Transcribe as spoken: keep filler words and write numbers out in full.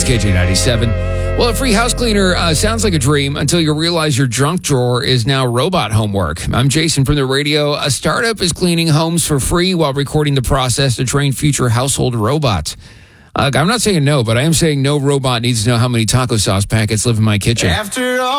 K J ninety-seven. Well, a free house cleaner uh, sounds like a dream until you realize your junk drawer is now robot homework. I'm Jason from the radio. A startup is cleaning homes for free while recording the process to train future household robots. Uh, I'm not saying no, but I am saying no robot needs to know how many taco sauce packets live in my kitchen. After all